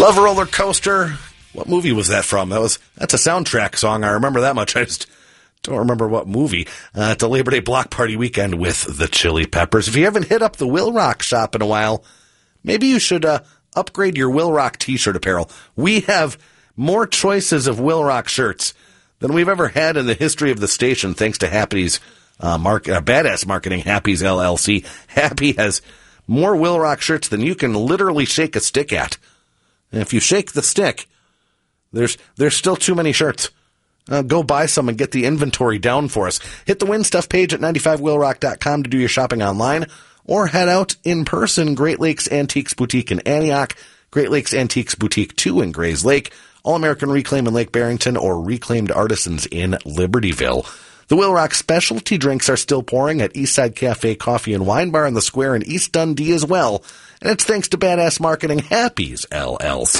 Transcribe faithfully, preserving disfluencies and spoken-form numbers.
Love Roller Coaster. What movie was that from? That was That's a soundtrack song. I remember that much. I just don't remember what movie. Uh, it's a Labor Day block party weekend with the Chili Peppers. If you haven't hit up the Will Rock shop in a while, maybe you should uh, upgrade your Will Rock t-shirt apparel. We have more choices of Will Rock shirts than we've ever had in the history of the station, thanks to Happy's uh, mark, uh, badass marketing, Happy's L L C. Happy has more Will Rock shirts than you can literally shake a stick at. And if you shake the stick, there's there's still too many shirts. Uh, go buy some and get the inventory down for us. Hit the Win Stuff page at ninety-five will rock dot com to do your shopping online, or head out in person. Great Lakes Antiques Boutique in Antioch, Great Lakes Antiques Boutique two in Grays Lake, All-American Reclaim in Lake Barrington, or Reclaimed Artisans in Libertyville. The Will Rock specialty drinks are still pouring at Eastside Cafe Coffee and Wine Bar in the Square in East Dundee as well. And it's thanks to badass marketing, Happy's L L C.